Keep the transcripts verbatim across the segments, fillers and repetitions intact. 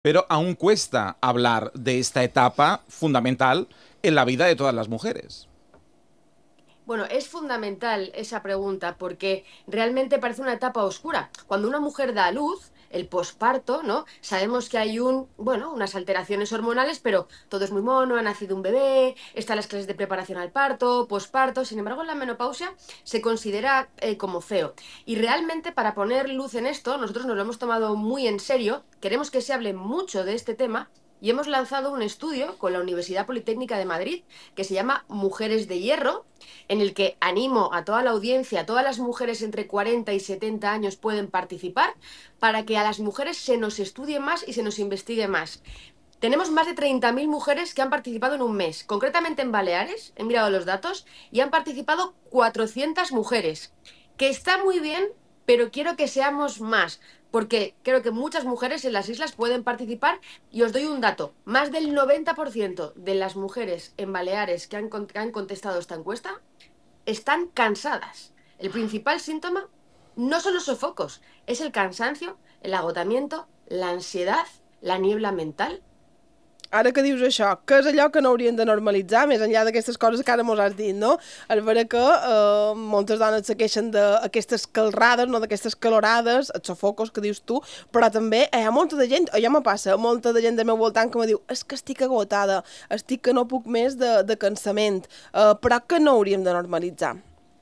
Pero aún cuesta hablar de esta etapa fundamental en la vida de todas las mujeres. Bueno, es fundamental esa pregunta porque realmente parece una etapa oscura. Cuando una mujer da a luz, el posparto, ¿no? Sabemos que hay un, bueno, unas alteraciones hormonales, pero todo es muy mono, ha nacido un bebé, están las clases de preparación al parto, posparto. Sin embargo, en la menopausia se considera eh, como feo. Y realmente para poner luz en esto, nosotros nos lo hemos tomado muy en serio, queremos que se hable mucho de este tema. Y hemos lanzado un estudio con la Universidad Politécnica de Madrid que se llama Mujeres de Hierro, en el que animo a toda la audiencia, a todas las mujeres entre cuarenta y setenta años pueden participar, para que a las mujeres se nos estudie más y se nos investigue más. Tenemos más de treinta mil mujeres que han participado en un mes, concretamente en Baleares, he mirado los datos, y han participado cuatrocientas mujeres, que está muy bien, pero quiero que seamos más, porque creo que muchas mujeres en las islas pueden participar y os doy un dato, más del noventa por ciento de las mujeres en Baleares que han, que han contestado esta encuesta están cansadas. El principal síntoma no son los sofocos, es el cansancio, el agotamiento, la ansiedad, la niebla mental. Ara que dius això, què és allò que no haurien de normalitzar, més enllà d'aquestes coses que ara mos has dit, no? És vera que eh, moltes dones se queixen d'aquestes calrades, no d'aquestes calorades, els sofocos que dius tu, però també hi ha molta de gent, o ja me passa, molta de gent del meu voltant que me diu és que estic agotada, estic que no puc més de, de cansament, eh, però que no hauríem de normalitzar.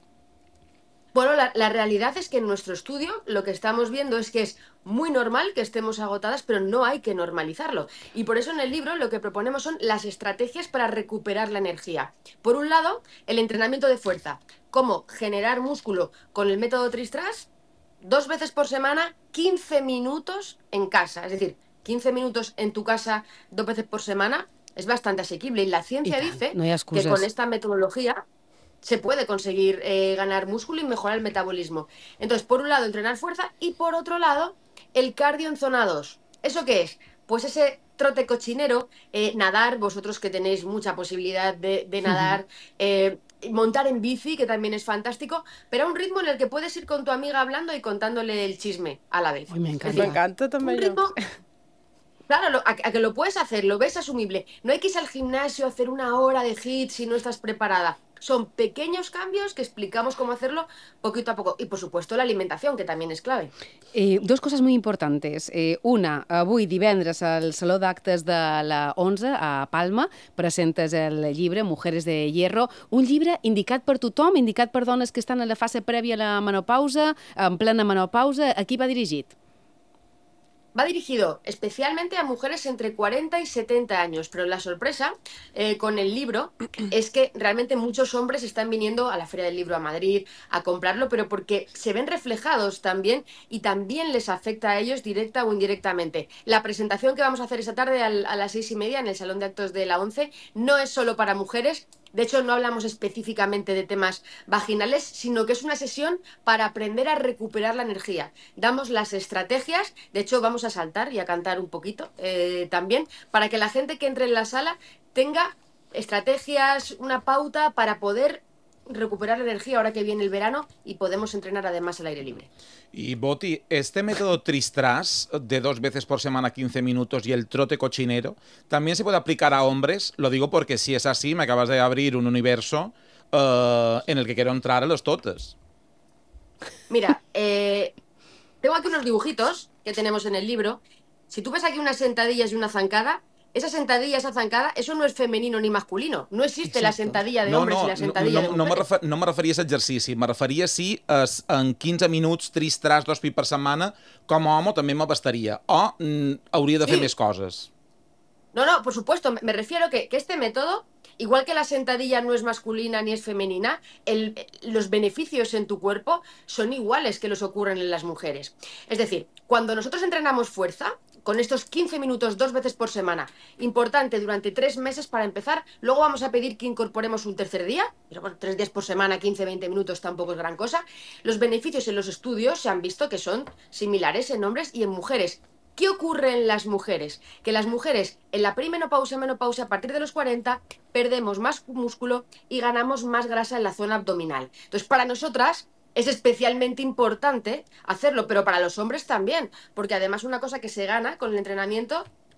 Bueno, la, la, realidad es que en nuestro estudio lo que estamos viendo es que es muy normal que estemos agotadas, pero no hay que normalizarlo. Y por eso en el libro lo que proponemos son las estrategias para recuperar la energía. Por un lado, el entrenamiento de fuerza. Cómo generar músculo con el método Tristras, dos veces por semana, quince minutos en casa. Es decir, quince minutos en tu casa, dos veces por semana, es bastante asequible. Y la ciencia I tant, dice no hi ha que con excuses. esta metodología se puede conseguir eh, ganar músculo y mejorar el metabolismo. Entonces, por un lado, entrenar fuerza y por otro lado, el cardio en zona dos. ¿Eso qué es? Pues ese trote cochinero, eh, nadar, vosotros que tenéis mucha posibilidad de, de nadar, eh, montar en bici, que también es fantástico, pero a un ritmo en el que puedes ir con tu amiga hablando y contándole el chisme a la vez. Uy, me encanta. M'encanta també Un allò. ritmo. Claro, lo, a, a que lo puedes hacer, lo ves asumible. No hay que irse al gimnasio a hacer una hora de hit si no estás preparada. Son pequeños cambios que explicamos cómo hacerlo poquito a poco. Y, por supuesto, la alimentación, que también es clave. Eh, dos coses molt importants. Eh, una, avui divendres al Saló d'Actes de la onze a Palma presentes el llibre Mujeres de Hierro, un llibre indicat per tothom, indicat per dones que estan en la fase prèvia a la menopausa, en plena menopausa. A qui va dirigit? Va dirigido especialmente a mujeres entre cuarenta y setenta años, pero la sorpresa eh, con el libro es que realmente muchos hombres están viniendo a la Feria del Libro a Madrid a comprarlo, pero porque se ven reflejados también y también les afecta a ellos directa o indirectamente. La presentación que vamos a hacer esta tarde a las seis y media en el Salón de Actos de la once no es solo para mujeres. De hecho, no hablamos específicamente de temas vaginales, sino que es una sesión para aprender a recuperar la energía. Damos las estrategias, de hecho vamos a saltar y a cantar un poquito eh, también, para que la gente que entre en la sala tenga estrategias, una pauta para poder recuperar la energía ahora que viene el verano y podemos entrenar además al aire libre. Y Boti, este método Tristras de dos veces por semana quince minutos y el trote cochinero, ¿también se puede aplicar a hombres? Lo digo porque si es así, me acabas de abrir un universo uh, en el que quiero entrar a los totes. Mira, eh, tengo aquí unos dibujitos que tenemos en el libro. Si tú ves aquí unas sentadillas y una zancada, esa sentadilla, esa zancada, eso no es femenino ni masculino. No existe Exacto. la sentadilla de no, hombres no, y la sentadilla no, de no, mujeres. No, no me referia a exercici, me referia si es, en quinze minuts, Tristras, dos pits per setmana, com a home també m'abastaria. O mm, hauria de fer sí. més coses. No, no, por supuesto, me refiero que, que este método, igual que la sentadilla no es masculina ni es femenina, el, los beneficios en tu cuerpo son iguales que los ocurren en las mujeres. Es decir, cuando nosotros entrenamos fuerza, con estos quince minutos dos veces por semana, importante durante tres meses para empezar, luego vamos a pedir que incorporemos un tercer día, pero bueno, tres días por semana, quince a veinte minutos tampoco es gran cosa. Los beneficios en los estudios se han visto que son similares en hombres y en mujeres. ¿Qué ocurre en las mujeres? Que las mujeres en la perimenopausia, menopausia, a partir de los cuarenta, perdemos más músculo y ganamos más grasa en la zona abdominal. Entonces, para nosotras es especialmente importante hacerlo, pero para los hombres también, porque además una cosa que se gana con el entrenamiento